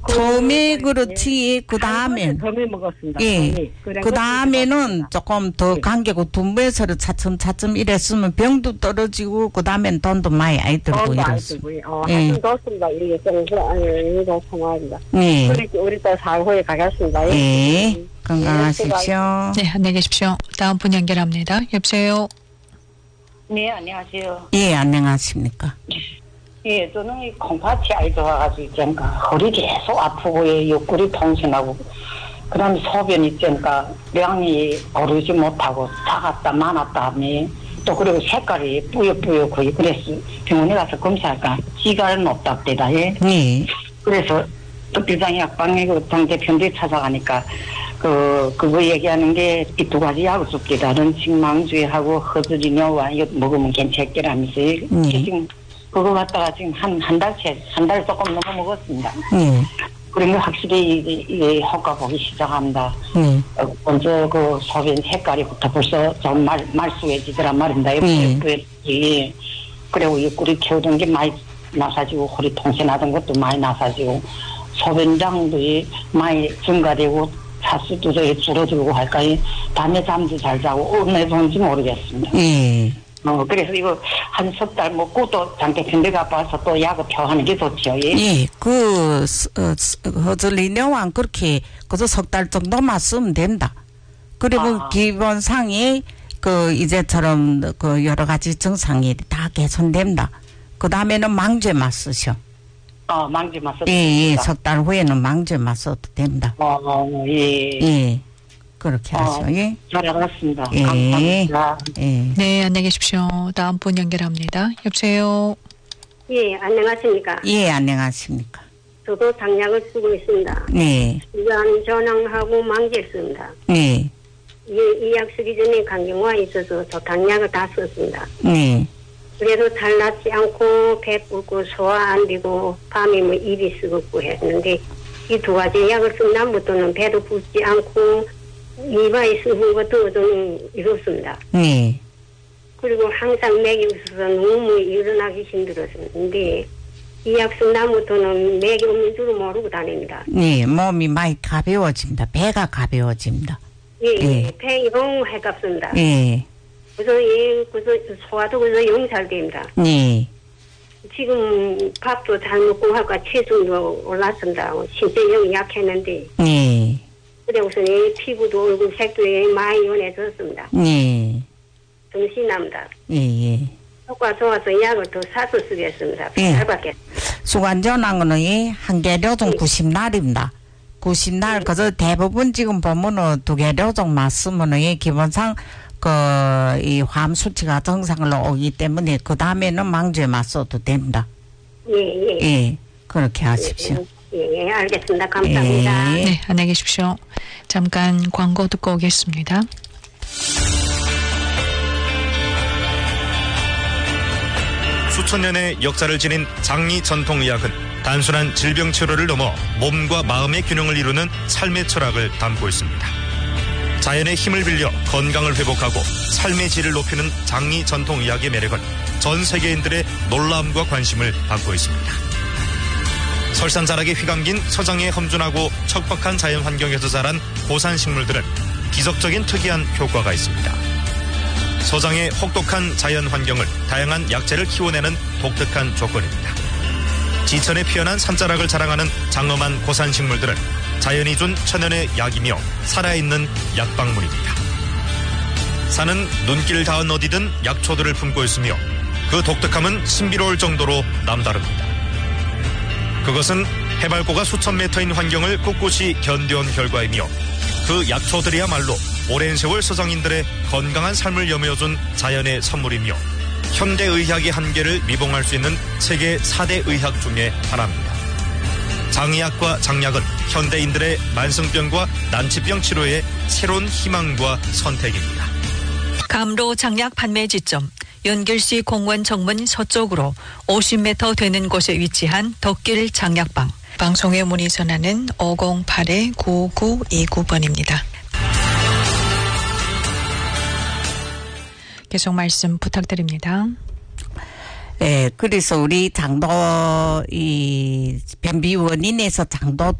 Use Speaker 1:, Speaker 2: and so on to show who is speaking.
Speaker 1: 처음에 그렇지, 그 다음에.
Speaker 2: 처음에 먹었습니다.
Speaker 1: 예. 그 다음에는 조금 더 간격고 둔부에서를 차츰차츰 이랬으면 병도 떨어지고, 그 다음엔 돈도 많이 안 들고 이랬어요.
Speaker 2: 하여튼 좋습니다. 이게 좀, 이거 통화합니다.
Speaker 1: 예.
Speaker 2: 우리 또 사후에 가겠습니다.
Speaker 1: 예. 건강하십시오.
Speaker 3: 네, 안녕히 계십시오. 다음 분 연결합니다. 여보세요.
Speaker 4: 네, 안녕하세요.
Speaker 1: 예, 안녕하십니까.
Speaker 4: 예, 저는 이 콩팥이 아이 좋아가지고 있잖아. 허리 계속 아프고, 옆구리 통신하고, 그 다음에 소변이 있잖아. 량이 오르지 못하고, 작았다, 많았다 하며, 또 그리고 색깔이 뿌옇뿌옇고, 그래서 병원에 가서 검사할까, 지갈은 없답니다. 예. 그래서 또 비장 약방에 그 당대편대 찾아가니까, 그거 얘기하는 게 이 두 가지 약을 씁니다. 런칭망주하고 허즈리뇨와 이거 먹으면 괜찮겠라면서, 지금 그거 갖다가 지금 한 달 조금 넘어 먹었습니다. 그러면 확실히 이게 효과 보기 시작합니다. 먼저 그 소변 색깔이부터 벌써 좀 말쑥해지더란 말입니다. 예. 그리고 옆구리 키우던 게 많이 나사지고, 허리 통신하던 것도 많이 나사지고, 소변량도 많이 증가되고, 차수도 줄어들고 할까요? 밤에 잠도 잘 자고, 어느 정도인지 모르겠습니다. 그래서 이거 한 석 달 먹고 또 장대편대 가봐서 또 약을 표하는 게 좋죠. 예.
Speaker 1: 허즐리뇨왕 그렇게 그저 석 달 정도만 쓰면 된다. 그리고 기본상이 이제처럼 여러 가지 증상이 다 개선된다. 그 다음에는 망제만 쓰셔.
Speaker 4: 망제만 써도
Speaker 1: 예, 석 달 후에는 망제만 써도 됩니다. 예. 그렇게 하죠. 예.
Speaker 4: 잘 알았습니다.
Speaker 1: 예.
Speaker 4: 감사합니다.
Speaker 1: 예.
Speaker 3: 네, 안녕히 계십시오. 다음 분 연결합니다. 여보세요.
Speaker 5: 예, 안녕하십니까.
Speaker 1: 예, 안녕하십니까.
Speaker 5: 저도 당약을 쓰고 있습니다.
Speaker 1: 네.
Speaker 5: 시간 전황하고 망제 씁니다.
Speaker 1: 네.
Speaker 5: 이 약 쓰기 전에 간경화 있어서 저 당약을 다 썼습니다.
Speaker 1: 네.
Speaker 5: 그래도 잘 낫지 않고 배 붓고 소화 안 되고 밤에 뭐 입이 쓰겁고 했는데 이 두 가지 약을 쓴 다음부터는 배도 붓지 않고 이마에 쓰는 것도 좀 이렇습니다.
Speaker 1: 네.
Speaker 5: 그리고 항상 맥이 없어서 너무 일어나기 힘들었는데 이 약 쓴 다음부터는 맥이 없는 줄을 모르고 다닙니다.
Speaker 1: 네, 몸이 많이 가벼워집니다. 배가 가벼워집니다.
Speaker 5: 예. 배 영 해갑습니다.
Speaker 1: 예.
Speaker 5: 그래서 소화도 그래서 영 잘 됩니다.
Speaker 1: 네.
Speaker 5: 지금 밥도 잘 먹고 하니까 체중도 올랐습니다. 신체 영 약했는데.
Speaker 1: 네.
Speaker 5: 그래서 피부도 얼굴 색도 많이 연해졌습니다.
Speaker 1: 네.
Speaker 5: 정신납니다.
Speaker 1: 예.
Speaker 5: 효과 좋아서 약을 더 사서 쓰겠습니다.
Speaker 1: 예.
Speaker 5: 잘 받겠습니다.
Speaker 1: 수관전환은 한 개료종 90날입니다. 90날, 그저 대부분 지금 보면은 두 개료종만 쓰면은 기본상 이 화암 수치가 정상으로 오기 때문에 그 다음에는 망제만 써도 됩니다. 예. 그렇게 하십시오.
Speaker 5: 예, 알겠습니다. 감사합니다.
Speaker 1: 예.
Speaker 3: 네, 안녕히 계십시오. 잠깐 광고 듣고 오겠습니다.
Speaker 6: 수천 년의 역사를 지닌 장리 전통의학은 단순한 질병 치료를 넘어 몸과 마음의 균형을 이루는 삶의 철학을 담고 있습니다. 자연의 힘을 빌려 건강을 회복하고 삶의 질을 높이는 장리 전통의학의 매력은 전 세계인들의 놀라움과 관심을 받고 있습니다. 설산자락에 휘감긴 서장의 험준하고 척박한 자연 환경에서 자란 고산 식물들은 기적적인 특이한 효과가 있습니다. 서장의 혹독한 자연 환경을 다양한 약재를 키워내는 독특한 조건입니다. 지천에 피어난 산자락을 자랑하는 장엄한 고산 식물들은 자연이 준 천연의 약이며 살아있는 약방물입니다. 산은 눈길 닿은 어디든 약초들을 품고 있으며 그 독특함은 신비로울 정도로 남다릅니다. 그것은 해발고가 수천 미터인 환경을 꿋꿋이 견뎌온 결과이며 그 약초들이야말로 오랜 세월 서장인들의 건강한 삶을 여며준 자연의 선물이며 현대의학의 한계를 미봉할 수 있는 세계 4대 의학 중에 하나입니다. 장의학과 장약은 현대인들의 만성병과 난치병 치료의 새로운 희망과 선택입니다.
Speaker 3: 감로 장약 판매 지점 연길시 공원 정문 서쪽으로 50m 되는 곳에 위치한 덕길 장약방. 방송에 문의 전화는 508-9929번입니다. 계속 말씀 부탁드립니다.
Speaker 1: 예, 그래서 우리 장도, 변비 원인에서 장도